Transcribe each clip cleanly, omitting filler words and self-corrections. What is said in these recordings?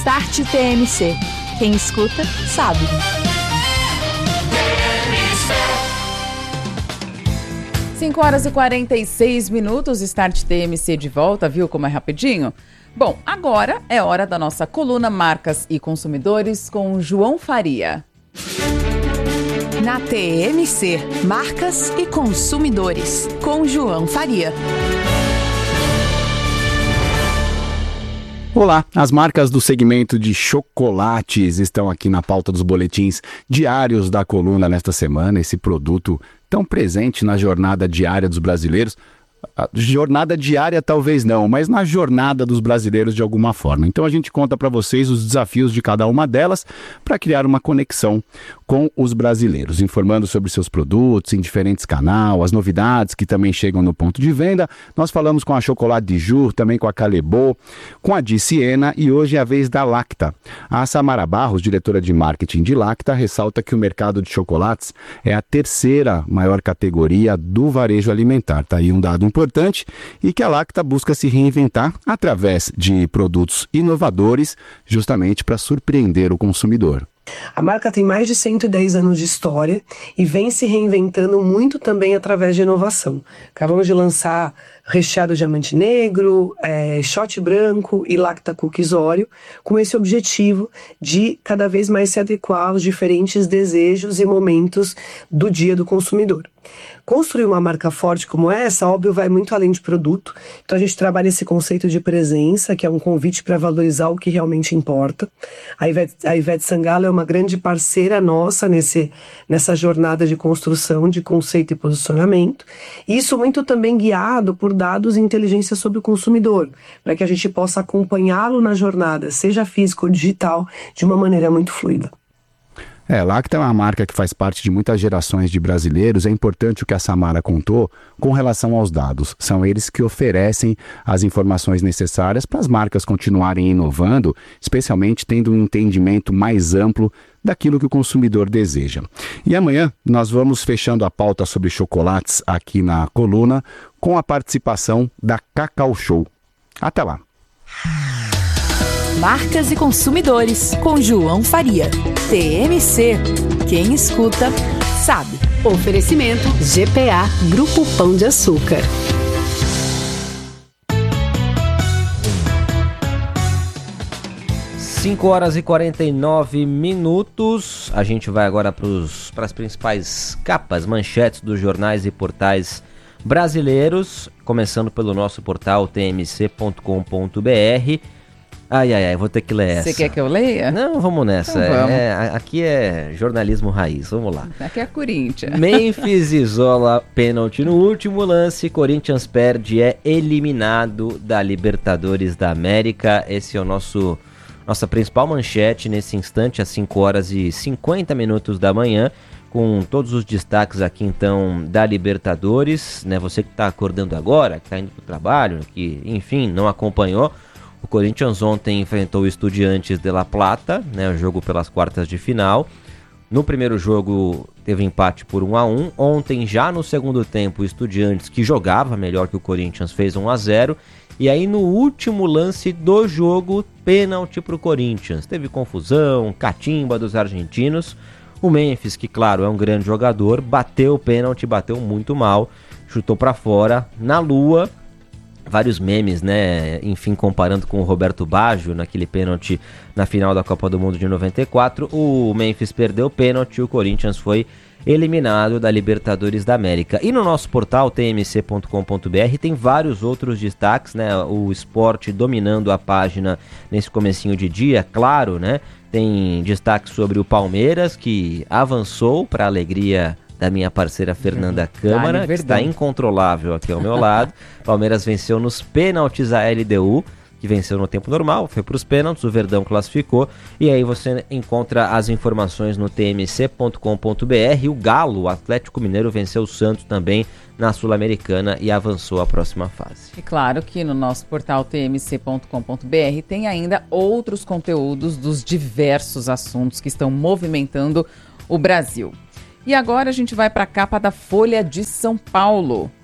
Start TMC. Quem escuta, sabe. 5h46, Start TMC de volta, viu como é rapidinho? Bom, agora é hora da nossa coluna Marcas e Consumidores com João Faria. Na TMC, Marcas e Consumidores, com João Faria. Olá, as marcas do segmento de chocolates estão aqui na pauta dos boletins diários da coluna nesta semana. Esse produto tão presente na jornada diária dos brasileiros. A jornada diária talvez não, mas na jornada dos brasileiros de alguma forma. Então a gente conta para vocês os desafios de cada uma delas para criar uma conexão com os brasileiros, informando sobre seus produtos em diferentes canais, as novidades que também chegam no ponto de venda. Nós falamos com a Chocolate de Jour, também com a Calebo, com a Di Siena e hoje é a vez da Lacta. A Samara Barros, diretora de marketing de Lacta, ressalta que o mercado de chocolates é a terceira maior categoria do varejo alimentar. Tá aí um dado importante e que a Lacta busca se reinventar através de produtos inovadores, justamente para surpreender o consumidor. A marca tem mais de 110 anos de história e vem se reinventando muito também através de inovação. Acabamos de lançar recheado diamante negro, shot branco e Lacta Cookies Oreo, com esse objetivo de cada vez mais se adequar aos diferentes desejos e momentos do dia do consumidor. Construir uma marca forte como essa, óbvio, vai muito além de produto. Então a gente trabalha esse conceito de presença, que é um convite para valorizar o que realmente importa. A Ivete Sangalo é uma grande parceira nossa nessa jornada de construção de conceito e posicionamento. Isso muito também guiado por dados e inteligência sobre o consumidor, para que a gente possa acompanhá-lo na jornada, seja física ou digital, de uma maneira muito fluida. Lacta é uma marca que faz parte de muitas gerações de brasileiros. É importante o que a Samara contou com relação aos dados. São eles que oferecem as informações necessárias para as marcas continuarem inovando, especialmente tendo um entendimento mais amplo daquilo que o consumidor deseja. E amanhã nós vamos fechando a pauta sobre chocolates aqui na coluna com a participação da Cacau Show. Até lá! Marcas e Consumidores, com João Faria. TMC. Quem escuta, sabe. Oferecimento GPA, Grupo Pão de Açúcar. Cinco horas e 49 minutos. A gente vai agora para as principais capas, manchetes dos jornais e portais brasileiros, começando pelo nosso portal tmc.com.br. Vou ter que ler essa. Você quer que eu leia? Não, vamos nessa. Então vamos. Aqui é jornalismo raiz, vamos lá. Aqui é Corinthians. Memphis isola pênalti no último lance, Corinthians perde, é eliminado da Libertadores da América. Esse é o nossa principal manchete nesse instante, às 5 horas e 50 minutos da manhã, com todos os destaques aqui então da Libertadores, né? Você que está acordando agora, que está indo para o trabalho, que enfim não acompanhou. O Corinthians ontem enfrentou o Estudiantes de La Plata, né, o jogo pelas quartas de final. No primeiro jogo teve empate por 1-1. Ontem, já no segundo tempo, o Estudiantes, que jogava melhor que o Corinthians, fez 1-0. E aí no último lance do jogo, pênalti para o Corinthians. Teve confusão, catimba dos argentinos. O Memphis, que claro é um grande jogador, bateu o pênalti, bateu muito mal, chutou para fora, na lua. Vários memes, né? Enfim, comparando com o Roberto Baggio naquele pênalti na final da Copa do Mundo de 94. O Memphis perdeu o pênalti e o Corinthians foi eliminado da Libertadores da América. E no nosso portal tmc.com.br tem vários outros destaques, né? O esporte dominando a página nesse comecinho de dia, claro, né? Tem destaque sobre o Palmeiras, que avançou para a alegria da minha parceira Fernanda Câmara, que está incontrolável aqui ao meu lado. Palmeiras venceu nos pênaltis a LDU, que venceu no tempo normal, foi para os pênaltis, o Verdão classificou, e aí você encontra as informações no tmc.com.br. O Galo, o Atlético Mineiro, venceu o Santos também na Sul-Americana e avançou à próxima fase. E claro que no nosso portal tmc.com.br tem ainda outros conteúdos dos diversos assuntos que estão movimentando o Brasil. E agora a gente vai para a capa da Folha de São Paulo.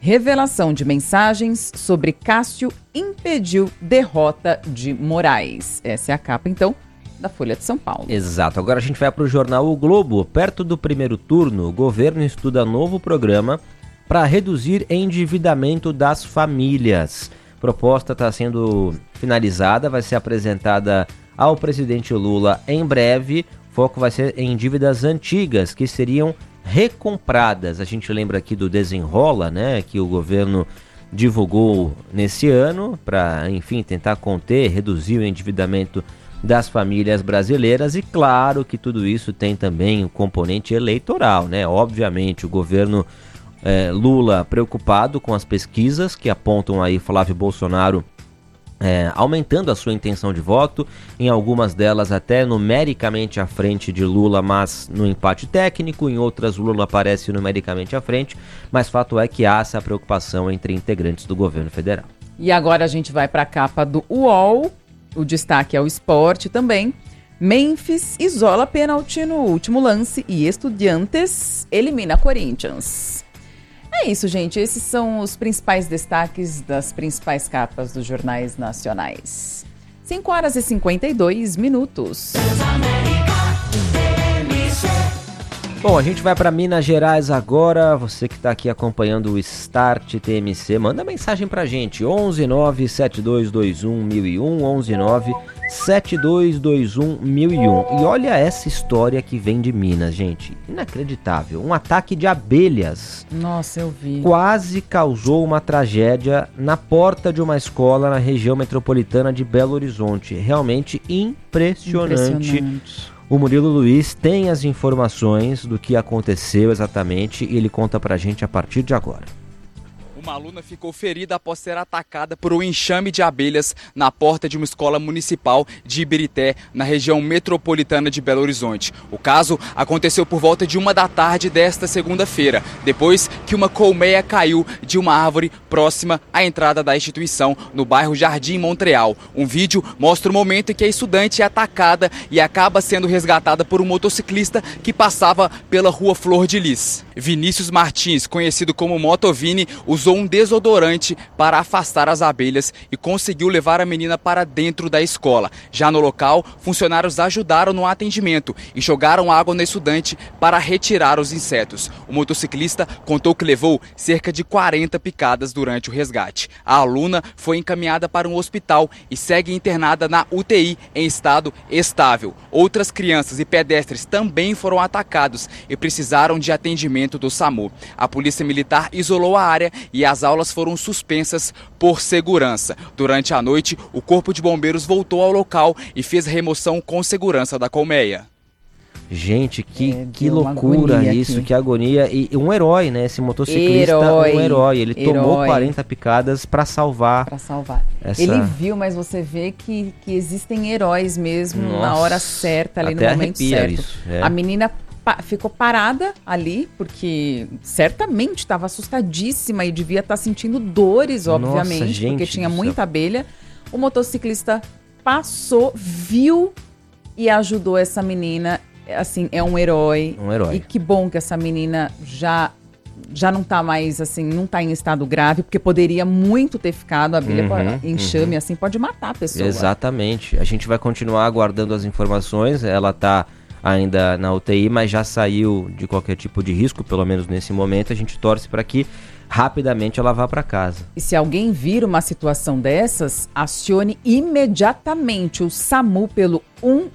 Revelação de mensagens sobre Cássio impediu derrota de Moraes. Essa é a capa, então, da Folha de São Paulo. Exato. Agora a gente vai para o jornal O Globo. Perto do primeiro turno, o governo estuda novo programa para reduzir endividamento das famílias. A proposta está sendo finalizada, vai ser apresentada ao presidente Lula em breve. O foco vai ser em dívidas antigas que seriam recompradas. A gente lembra aqui do Desenrola, né, que o governo divulgou nesse ano para, enfim, tentar conter, reduzir o endividamento das famílias brasileiras. E claro que tudo isso tem também um componente eleitoral, né? Obviamente o governo Lula preocupado com as pesquisas que apontam aí Flávio Bolsonaro aumentando a sua intenção de voto, em algumas delas até numericamente à frente de Lula, mas no empate técnico, em outras Lula aparece numericamente à frente, mas fato é que há essa preocupação entre integrantes do governo federal. E agora a gente vai para a capa do UOL, o destaque é o esporte também. Memphis isola pênalti no último lance e Estudiantes elimina Corinthians. É isso, gente. Esses são os principais destaques das principais capas dos jornais nacionais. 5h52. Bom, a gente vai para Minas Gerais agora. Você que está aqui acompanhando o Start TMC, manda mensagem para a gente. 11972211001, 11972211001. E olha essa história que vem de Minas, gente. Inacreditável. Um ataque de abelhas. Nossa, eu vi. Quase causou uma tragédia na porta de uma escola na região metropolitana de Belo Horizonte. Realmente impressionante. O Murilo Luiz tem as informações do que aconteceu exatamente e ele conta pra gente a partir de agora. Uma aluna ficou ferida após ser atacada por um enxame de abelhas na porta de uma escola municipal de Ibirité, na região metropolitana de Belo Horizonte. O caso aconteceu por volta de 1h desta segunda-feira, depois que uma colmeia caiu de uma árvore próxima à entrada da instituição, no bairro Jardim Montreal. Um vídeo mostra o momento em que a estudante é atacada e acaba sendo resgatada por um motociclista que passava pela rua Flor de Lis. Vinícius Martins, conhecido como Motovini, usou um desodorante para afastar as abelhas e conseguiu levar a menina para dentro da escola. Já no local, funcionários ajudaram no atendimento e jogaram água na estudante para retirar os insetos. O motociclista contou que levou cerca de 40 picadas durante o resgate. A aluna foi encaminhada para um hospital e segue internada na UTI em estado estável. Outras crianças e pedestres também foram atacados e precisaram de atendimento do SAMU. A Polícia Militar isolou a área e as aulas foram suspensas por segurança. Durante a noite, o Corpo de Bombeiros voltou ao local e fez a remoção com segurança da colmeia. Gente, que loucura isso, que agonia. E um herói, né? Esse motociclista, um herói. Ele tomou 40 picadas para salvar. Ele viu, mas você vê que existem heróis mesmo. Nossa, na hora certa, ali no momento certo. Isso, A menina ficou parada ali, porque certamente estava assustadíssima e devia estar sentindo dores, obviamente. Nossa, gente, porque tinha muita abelha. O motociclista passou, viu e ajudou essa menina. Assim, é um herói. E que bom que essa menina já não tá mais, assim, não tá em estado grave, porque poderia muito ter ficado. A abelha enxame, assim, pode matar a pessoa. Exatamente. A gente vai continuar aguardando as informações. Ela tá ainda na UTI, mas já saiu de qualquer tipo de risco, pelo menos nesse momento. A gente torce para que rapidamente ela vá para casa. E se alguém vir uma situação dessas, acione imediatamente o SAMU pelo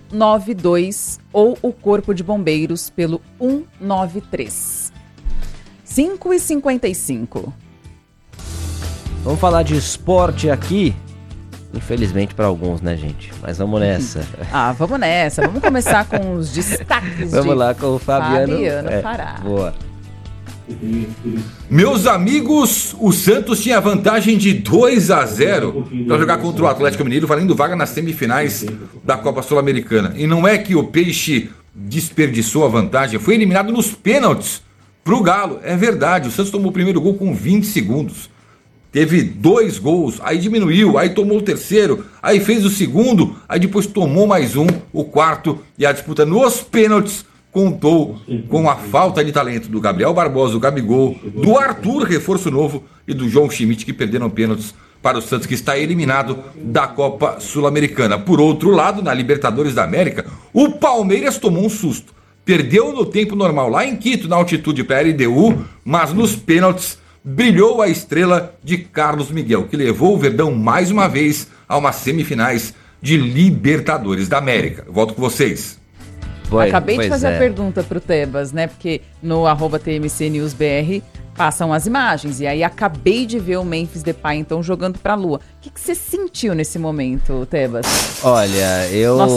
192 ou o Corpo de Bombeiros pelo 193. 5h55. Vamos falar de esporte aqui. Infelizmente para alguns, né, gente? Mas vamos nessa. Vamos nessa. Vamos começar com os destaques. Vamos lá com o Fabiano Fará. Boa. Meus amigos, o Santos tinha vantagem de 2-0 para jogar contra o Atlético Mineiro, valendo vaga nas semifinais da Copa Sul-Americana. E não é que o Peixe desperdiçou a vantagem, foi eliminado nos pênaltis pro Galo. É verdade, o Santos tomou o primeiro gol com 20 segundos. Teve 2 gols, aí diminuiu, aí tomou o terceiro, aí fez o segundo, aí depois tomou mais um, o quarto, e a disputa nos pênaltis contou com a falta de talento do Gabriel Barbosa, do Gabigol, do Arthur, reforço novo, e do João Schmidt, que perderam pênaltis para o Santos, que está eliminado da Copa Sul-Americana. Por outro lado, na Libertadores da América, o Palmeiras tomou um susto. Perdeu no tempo normal lá em Quito, na altitude para a LDU, mas nos pênaltis brilhou a estrela de Carlos Miguel, que levou o Verdão mais uma vez a umas semifinais de Libertadores da América. Volto com vocês. Acabei de fazer a pergunta pro Tebas, né? Porque no @TMCNewsBR passam as imagens. E aí acabei de ver o Memphis Depay, então, jogando pra Lua. O que você sentiu nesse momento, Tebas? Olha,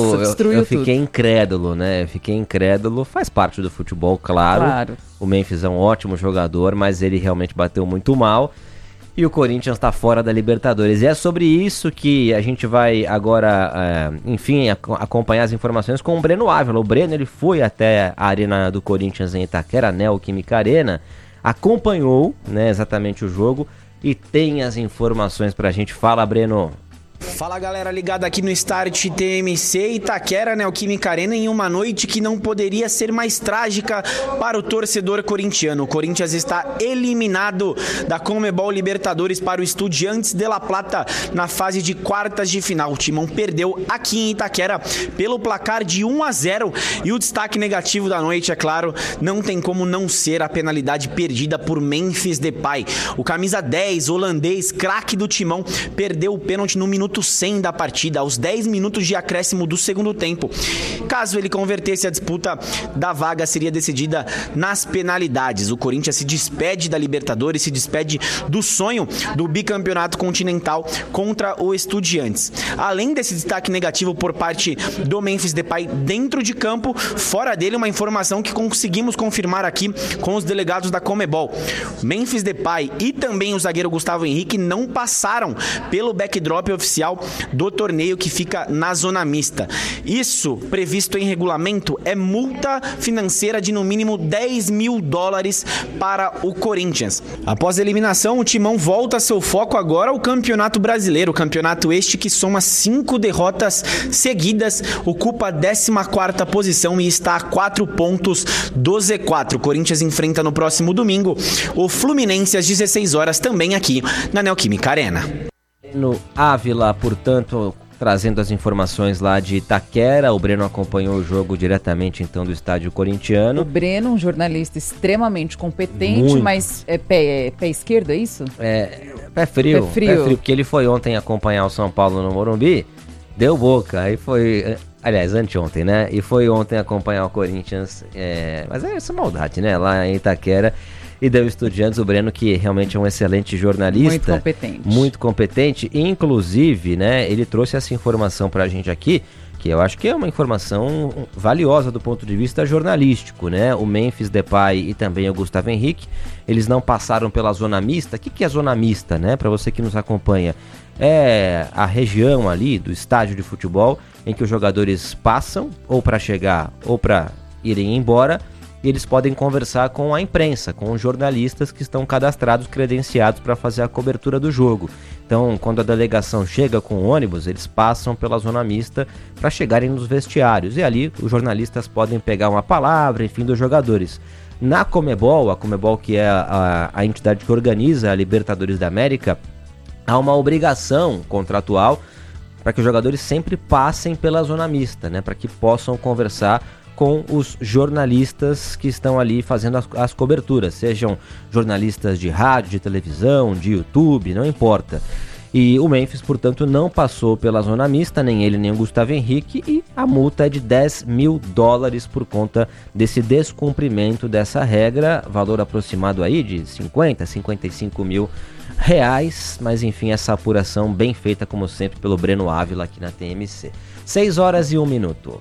eu fiquei incrédulo, né? Fiquei incrédulo. Faz parte do futebol, claro. O Memphis é um ótimo jogador, mas ele realmente bateu muito mal. E o Corinthians está fora da Libertadores. E é sobre isso que a gente vai agora, acompanhar as informações com o Breno Ávila. O Breno, ele foi até a arena do Corinthians em Itaquera, Neoquímica Arena, acompanhou, né, exatamente o jogo e tem as informações pra gente. Fala, Breno. Fala, galera ligada aqui no Start TMC Itaquera, Neoquímica Arena, em uma noite que não poderia ser mais trágica para o torcedor corintiano. O Corinthians está eliminado da Conmebol Libertadores para o Estudiantes de La Plata na fase de quartas de final. O Timão perdeu aqui em Itaquera pelo placar de 1-0 e o destaque negativo da noite, é claro, não tem como não ser a penalidade perdida por Memphis Depay. O camisa 10, holandês, craque do Timão, perdeu o pênalti no minuto 100 da partida, aos 10 minutos de acréscimo do segundo tempo. Caso ele convertesse, a disputa da vaga seria decidida nas penalidades. O Corinthians se despede da Libertadores, se despede do sonho do bicampeonato continental contra o Estudiantes. Além desse destaque negativo por parte do Memphis Depay dentro de campo, fora dele, uma informação que conseguimos confirmar aqui com os delegados da Conmebol. Memphis Depay e também o zagueiro Gustavo Henrique não passaram pelo backdrop oficial do torneio, que fica na zona mista. Isso, previsto em regulamento, é multa financeira de no mínimo $10 mil para o Corinthians. Após a eliminação, o Timão volta seu foco agora ao Campeonato Brasileiro, campeonato este que soma 5 derrotas seguidas, ocupa a 14ª posição e está a 4 pontos do Z4. O Corinthians enfrenta no próximo domingo o Fluminense às 16 horas, também aqui na Neoquímica Arena. No Ávila, portanto, trazendo as informações lá de Itaquera. O Breno acompanhou o jogo diretamente, então, do estádio corintiano. O Breno, um jornalista extremamente competente, mas é pé esquerdo, é isso? Pé frio, porque ele foi ontem acompanhar o São Paulo no Morumbi, deu boca, aí foi... Aliás, anteontem, né? E foi ontem acompanhar o Corinthians, mas é essa maldade, né? Lá em Itaquera. E deu Estudiantes, o Breno, que realmente é um excelente jornalista. Muito competente. Inclusive, né, ele trouxe essa informação pra gente aqui, que eu acho que é uma informação valiosa do ponto de vista jornalístico, né? O Memphis Depay e também o Gustavo Henrique, eles não passaram pela zona mista. O que é zona mista, né? Pra você que nos acompanha, é a região ali do estádio de futebol em que os jogadores passam ou para chegar ou para irem embora. E eles podem conversar com a imprensa, com os jornalistas que estão cadastrados, credenciados para fazer a cobertura do jogo. Então, quando a delegação chega com o ônibus, eles passam pela zona mista para chegarem nos vestiários. E ali os jornalistas podem pegar uma palavra, enfim, dos jogadores. Na Conmebol, a Conmebol, que é a entidade que organiza a Libertadores da América, há uma obrigação contratual para que os jogadores sempre passem pela zona mista, né, para que possam conversar com os jornalistas que estão ali fazendo as coberturas, sejam jornalistas de rádio, de televisão, de YouTube, não importa. E o Memphis, portanto, não passou pela zona mista, nem ele nem o Gustavo Henrique, e a multa é de $10 mil por conta desse descumprimento dessa regra, valor aproximado aí de 50, 55 mil reais, mas enfim, essa apuração bem feita, como sempre, pelo Breno Ávila aqui na TMC. 6h01.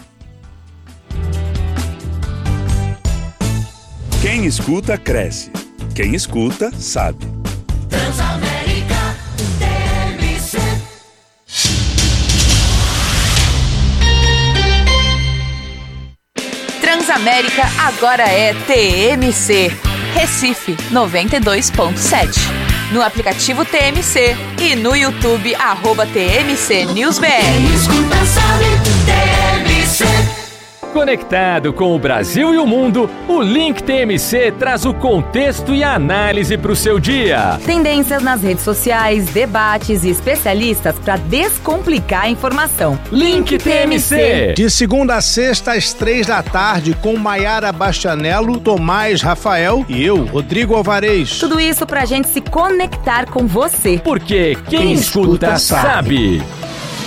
Quem escuta, cresce. Quem escuta, sabe. Transamérica TMC. Transamérica agora é TMC. Recife 92.7. No aplicativo TMC e no YouTube @TMC NewsBR. Quem escuta, sabe. TMC. Conectado com o Brasil e o mundo, o Link TMC traz o contexto e a análise para o seu dia. Tendências nas redes sociais, debates e especialistas para descomplicar a informação. Link TMC. De segunda a sexta, às 3 da tarde, com Maiara Bastianello, Tomás Rafael e eu, Rodrigo Alvarez. Tudo isso pra gente se conectar com você. Porque quem escuta sabe.